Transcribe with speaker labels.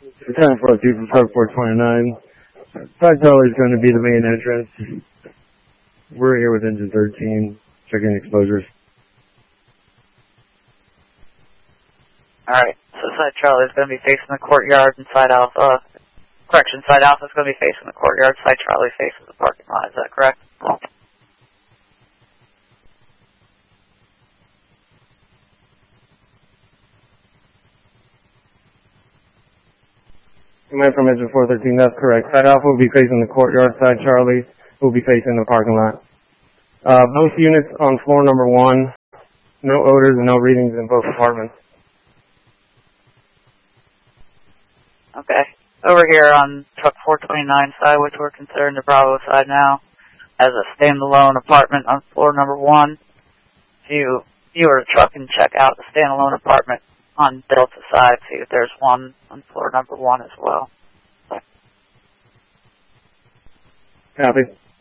Speaker 1: 10 for 2 from truck 429. Side Charlie is going to be the main entrance. We're here with engine 13, checking exposures.
Speaker 2: Alright, so side Charlie is going to be facing the courtyard, and side Alpha is going to be facing the courtyard, side Charlie faces the parking lot, is that correct?
Speaker 1: Command from engine 413, that's correct. Side Alpha will be facing the courtyard, side Charlie will be facing the parking lot. Both units on floor number 1, no odors and no readings in both apartments.
Speaker 2: Okay. Over here on truck 429 side, which we're considering the Bravo side now, as a standalone apartment on floor number 1. If you were to truck and check out the standalone apartment on Delta side, see if there's one on floor number 1 as well.
Speaker 1: Copy.